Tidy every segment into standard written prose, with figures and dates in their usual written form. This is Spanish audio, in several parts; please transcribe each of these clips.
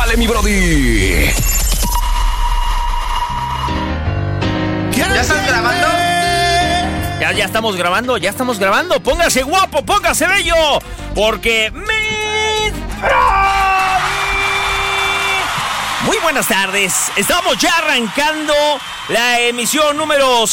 Súbale, mi brody. ¿Ya estás grabando? Ya estamos grabando. Póngase guapo, póngase bello, porque muy buenas tardes. Estamos ya arrancando la emisión número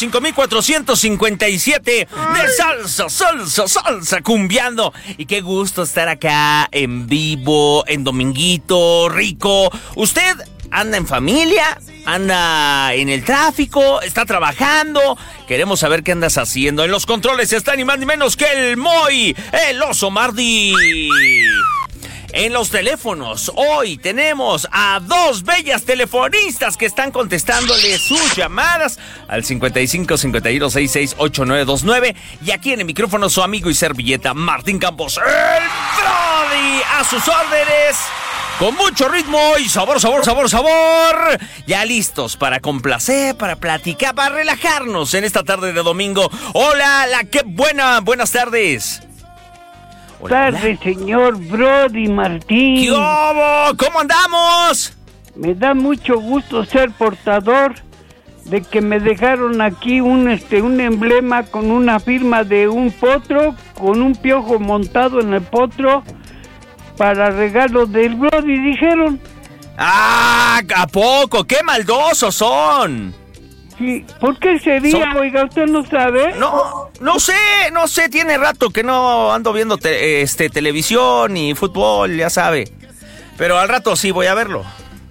5457 de Salsa Cumbiando. Y qué gusto estar acá en vivo, en dominguito rico. ¿Usted anda en familia? ¿Anda en el tráfico? ¿Está trabajando? Queremos saber qué andas haciendo. En los controles está ni más ni menos que el Moy, el Oso Mardi. En los teléfonos, hoy tenemos a dos bellas telefonistas que están contestándole sus llamadas al 55 51 66 8929. Y aquí en el micrófono su amigo y servilleta Martín Campos, el Brody, a sus órdenes. Con mucho ritmo y sabor. Ya listos para complacer, para platicar, para relajarnos en esta tarde de domingo. Hola, buenas tardes. Tarde, señor Brody Martín. ¿Qué hubo? ¿Cómo andamos? Me da mucho gusto ser portador de que me dejaron aquí un emblema con una firma de un potro, con un piojo montado en el potro, para regalo del Brody, dijeron. ¡Ah! ¿A poco? ¡Qué maldosos son! Sí, ¿por qué sería? Oiga, ¿usted no sabe? No sé, tiene rato que no ando viendo televisión y fútbol, ya sabe. Pero al rato sí voy a verlo.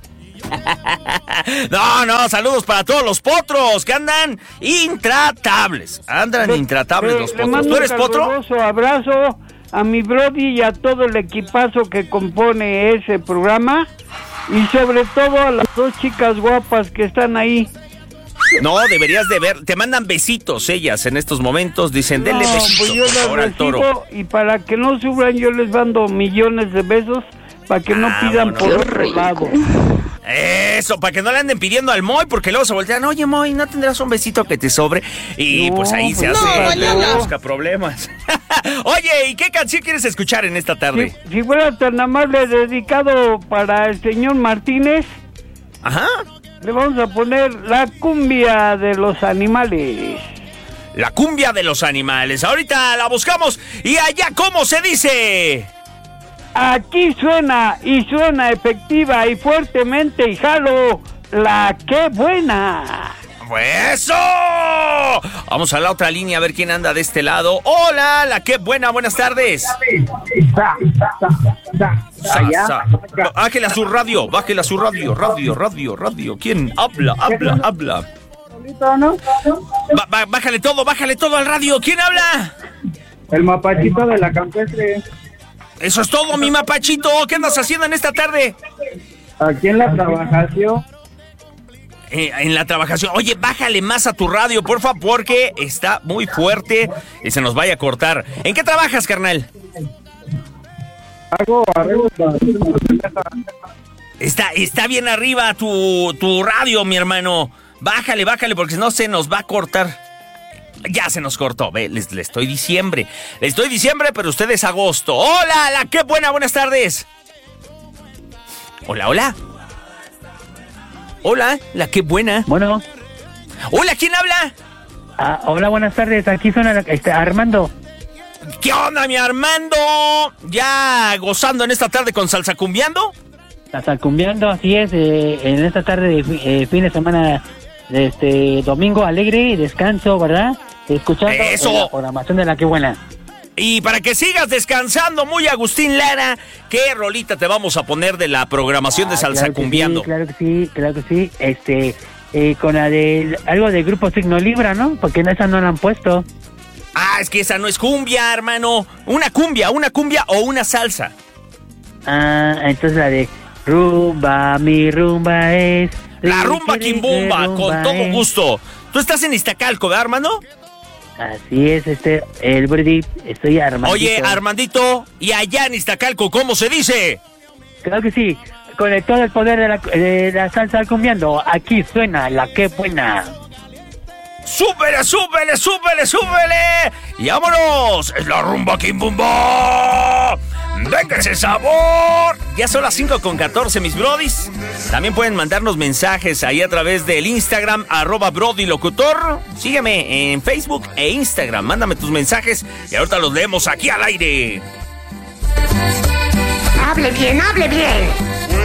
No, saludos para todos los potros que andan intratables. Intratables los potros. ¿Tú eres potro? Un abrazo a mi Brody y a todo el equipazo que compone ese programa. Y sobre todo a las dos chicas guapas que están ahí. No, deberías de ver, te mandan besitos ellas en estos momentos, dicen, denle besitos, pues yo por favor, al toro. Y para que no sufran, yo les mando millones de besos, para que no pidan por otro lado. Eso, para que no le anden pidiendo al Moy, porque luego se voltean, oye Moy, ¿no tendrás un besito que te sobre? Y pues ahí se busca problemas. Oye, ¿y qué canción quieres escuchar en esta tarde? Si fuera tan amable, dedicado para el señor Martínez. Ajá. Le vamos a poner la cumbia de los animales. La cumbia de los animales. Ahorita la buscamos. ¿Y allá cómo se dice? Aquí suena, y suena efectiva y fuertemente, y jalo, la qué buena. ¡Eso! Vamos a la otra línea a ver quién anda de este lado. Hola, la qué buena, buenas tardes. Bájale a su radio, radio. ¿Quién habla? Bájale todo al radio. ¿Quién habla? El mapachito de la campestre. Eso es todo, mi mapachito. ¿Qué andas haciendo en esta tarde? Aquí en la trabajación. En la trabajación. Oye, bájale más a tu radio, porfa, porque está muy fuerte y se nos vaya a cortar. ¿En qué trabajas, carnal? Hago arreglos para... Está bien arriba tu radio, mi hermano. Bájale, porque si no se nos va a cortar. Ya se nos cortó, ve, le estoy diciembre, pero usted es agosto. Hola, la qué buenas tardes. Hola, la qué buena. Bueno. Hola, ¿quién habla? Hola, buenas tardes, aquí suena Armando. ¿Qué onda, mi Armando? ¿Ya gozando en esta tarde con Salsa Cumbiando? Salsa Cumbiando, así es, en esta tarde de fin de semana, domingo alegre y descanso, ¿verdad? Escuchando la programación de la que buena. Y para que sigas descansando muy Agustín Lara, ¿qué rolita te vamos a poner de la programación de Salsa Cumbiando? Claro que sí. Con la de algo del grupo Signo Libra, ¿no? Porque en esa no la han puesto. Es que esa no es cumbia, hermano. Una cumbia o una salsa. Entonces la de rumba, mi rumba es... La rumba Quimbumba, con todo gusto. ¿Tú estás en Iztacalco, ¿verdad, Armando? Así es, el Brody, estoy Armandito. Oye, Armandito, ¿y allá en Iztacalco cómo se dice? Claro que sí, con todo el poder de la salsa cumbiando, aquí suena la que buena. ¡Súbele! ¡Y vámonos! ¡Es la rumba Quimbumba! ¡Venga ese sabor! Ya son las 5:14, mis brodis. También pueden mandarnos mensajes ahí a través del Instagram, @BrodyLocutor. Sígueme en Facebook e Instagram. Mándame tus mensajes y ahorita los leemos aquí al aire. Hable bien, hable bien.